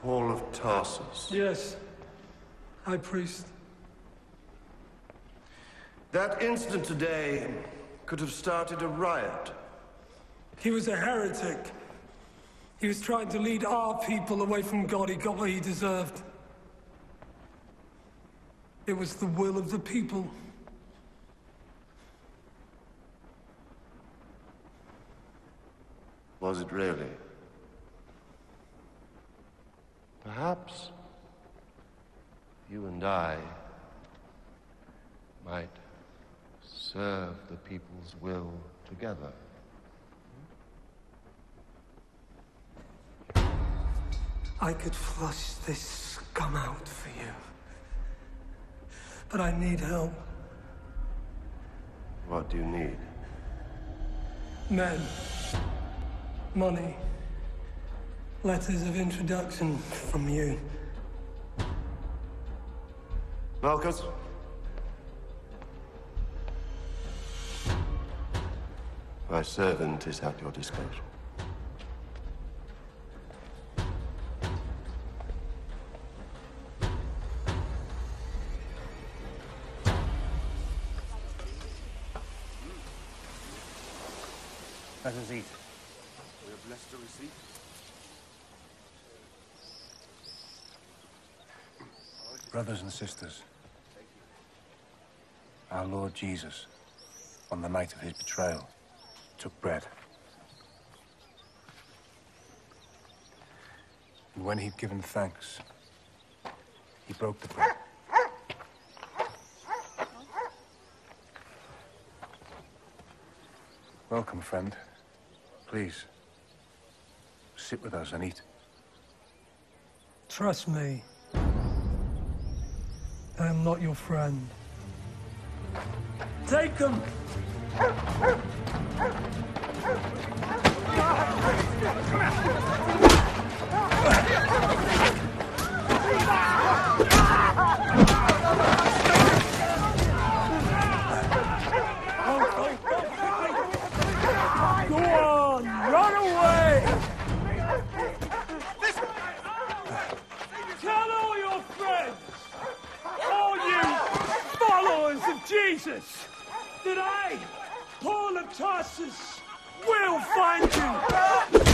Paul of Tarsus. Yes, High Priest. That incident today could have started a riot. He was a heretic. He was trying to lead our people away from God. He got what he deserved. It was the will of the people. Was it really? Perhaps you and I might serve the people's will together. I could flush this scum out for you. But I need help. What do you need? Men. Money. Letters of introduction from you. Malchus? My servant is at your disposal. Let us eat. We have blessed a receipt. Brothers and sisters, our Lord Jesus, on the night of his betrayal, took bread. And when he'd given thanks, he broke the bread. Welcome, friend. Please, sit with us and eat. Trust me. I am not your friend. Take them! Go on! Run away! Tell all your friends! All you followers of Jesus! That I, Paul of Tarsus, will find you!